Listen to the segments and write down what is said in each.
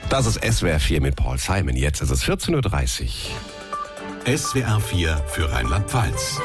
Das ist SWR 4 mit Paul Simon. Jetzt ist es 14.30 Uhr. SWR 4 für Rheinland-Pfalz.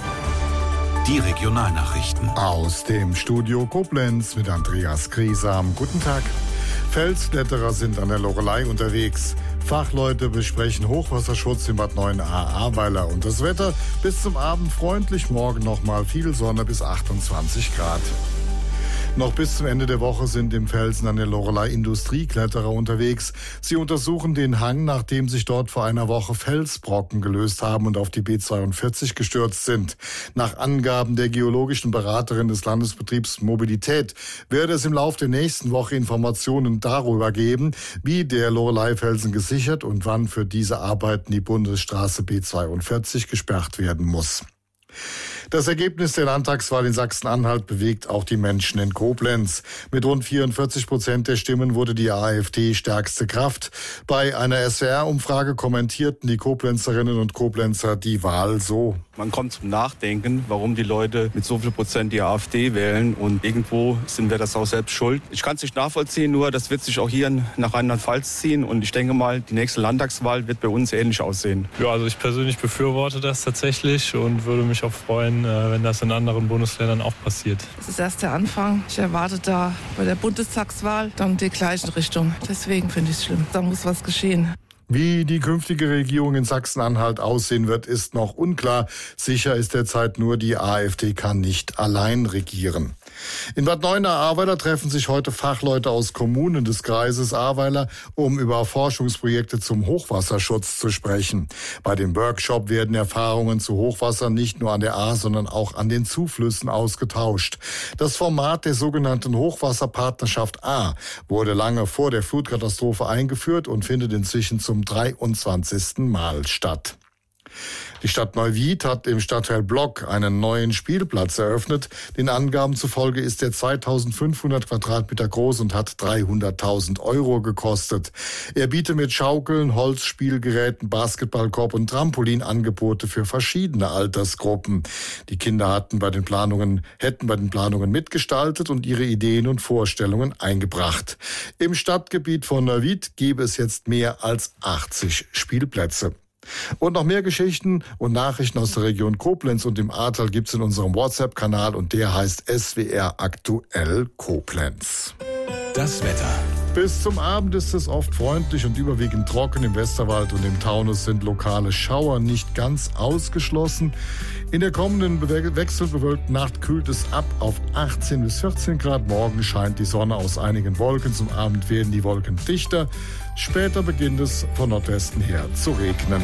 Die Regionalnachrichten. Aus dem Studio Koblenz mit Andreas Griesam. Guten Tag. Felskletterer sind an der Loreley unterwegs. Fachleute besprechen Hochwasserschutz in Bad 9a Ahrweiler. Und das Wetter bis zum Abend freundlich. Morgen nochmal viel Sonne bis 28 Grad. Noch bis zum Ende der Woche sind im Felsen an der Loreley Industriekletterer unterwegs. Sie untersuchen den Hang, nachdem sich dort vor einer Woche Felsbrocken gelöst haben und auf die B42 gestürzt sind. Nach Angaben der geologischen Beraterin des Landesbetriebs Mobilität wird es im Laufe der nächsten Woche Informationen darüber geben, wie der Loreley-Felsen gesichert und wann für diese Arbeiten die Bundesstraße B42 gesperrt werden muss. Das Ergebnis der Landtagswahl in Sachsen-Anhalt bewegt auch die Menschen in Koblenz. Mit rund 44% der Stimmen wurde die AfD stärkste Kraft. Bei einer SWR-Umfrage kommentierten die Koblenzerinnen und Koblenzer die Wahl so. Man kommt zum Nachdenken, warum die Leute mit so viel Prozent die AfD wählen. Und irgendwo sind wir das auch selbst schuld. Ich kann es nicht nachvollziehen, nur das wird sich auch hier nach Rheinland-Pfalz ziehen. Und ich denke mal, die nächste Landtagswahl wird bei uns ähnlich aussehen. Ja, also ich persönlich befürworte das tatsächlich und würde mich auch freuen, wenn das in anderen Bundesländern auch passiert. Das ist erst der Anfang. Ich erwarte da bei der Bundestagswahl dann die gleiche Richtung. Deswegen finde ich es schlimm. Da muss was geschehen. Wie die künftige Regierung in Sachsen-Anhalt aussehen wird, ist noch unklar. Sicher ist derzeit nur, die AfD kann nicht allein regieren. In Bad 9a Ahrweiler treffen sich heute Fachleute aus Kommunen des Kreises Ahrweiler, um über Forschungsprojekte zum Hochwasserschutz zu sprechen. Bei dem Workshop werden Erfahrungen zu Hochwasser nicht nur an der Ahr, sondern auch an den Zuflüssen ausgetauscht. Das Format der sogenannten Hochwasserpartnerschaft A wurde lange vor der Flutkatastrophe eingeführt und findet inzwischen zum 23. Mal statt. Die Stadt Neuwied hat im Stadtteil Block einen neuen Spielplatz eröffnet. Den Angaben zufolge ist er 2500 Quadratmeter groß und hat 300.000 Euro gekostet. Er bietet mit Schaukeln, Holzspielgeräten, Basketballkorb und Trampolin Angebote für verschiedene Altersgruppen. Die Kinder hätten bei den Planungen mitgestaltet und ihre Ideen und Vorstellungen eingebracht. Im Stadtgebiet von Neuwied gäbe es jetzt mehr als 80 Spielplätze. Und noch mehr Geschichten und Nachrichten aus der Region Koblenz und dem Ahrtal gibt's in unserem WhatsApp-Kanal und der heißt SWR Aktuell Koblenz. Das Wetter. Bis zum Abend ist es oft freundlich und überwiegend trocken. Im Westerwald und im Taunus sind lokale Schauer nicht ganz ausgeschlossen. In der kommenden wechselbewölkten Nacht kühlt es ab auf 18 bis 14 Grad. Morgen scheint die Sonne aus einigen Wolken. Zum Abend werden die Wolken dichter. Später beginnt es von Nordwesten her zu regnen.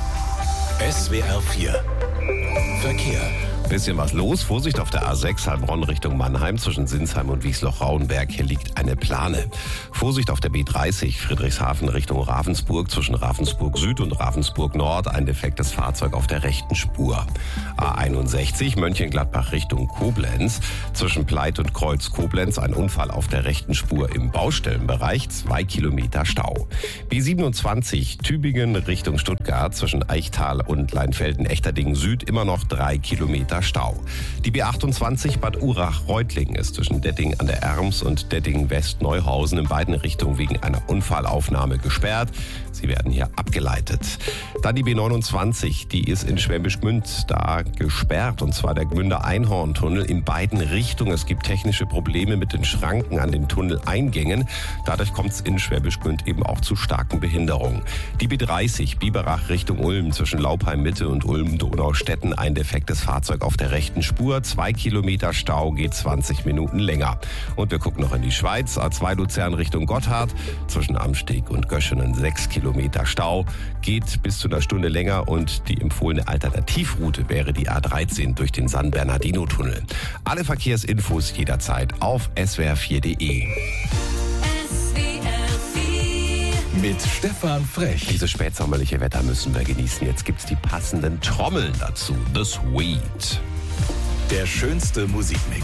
SWR 4 Verkehr. Bisschen was los. Vorsicht auf der A6 Heilbronn Richtung Mannheim zwischen Sinsheim und Wiesloch-Rauenberg. Hier liegt eine Plane. Vorsicht auf der B30 Friedrichshafen Richtung Ravensburg zwischen Ravensburg Süd und Ravensburg Nord. Ein defektes Fahrzeug auf der rechten Spur. A61 Mönchengladbach Richtung Koblenz zwischen Pleit und Kreuz Koblenz. Ein Unfall auf der rechten Spur im Baustellenbereich. 2 Kilometer Stau. B27 Tübingen Richtung Stuttgart zwischen Eichtal und Leinfelden-Echterdingen Süd. Immer noch 3 Kilometer Stau. Die B28 Bad Urach-Reutlingen ist zwischen Detting an der Erms und Detting-West-Neuhausen in beiden Richtungen wegen einer Unfallaufnahme gesperrt. Sie werden hier abgeleitet. Dann die B29, die ist in Schwäbisch Gmünd da gesperrt, und zwar der Gmünder Einhorntunnel in beiden Richtungen. Es gibt technische Probleme mit den Schranken an den Tunneleingängen. Dadurch kommt es in Schwäbisch Gmünd eben auch zu starken Behinderungen. Die B30 Biberach Richtung Ulm zwischen Laupheim Mitte und Ulm-Donaustetten ein defektes Fahrzeug auf der rechten Spur. 2 Kilometer Stau, geht 20 Minuten länger. Und wir gucken noch in die Schweiz. A2 Luzern Richtung Gotthard zwischen Amsteg und Göschenen 6 Kilometer Stau, geht bis zu einer Stunde länger, und die empfohlene Alternativroute wäre die A13 durch den San Bernardino-Tunnel. Alle Verkehrsinfos jederzeit auf swr4.de. Mit Stefan Frech. Dieses spätsommerliche Wetter müssen wir genießen. Jetzt gibt's die passenden Trommeln dazu. The Sweet. Der schönste Musikmix.